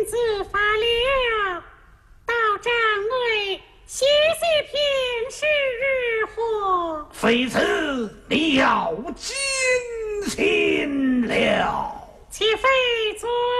子发了，道长内细细平是如何？ 非此你要惊心了。 岂非昨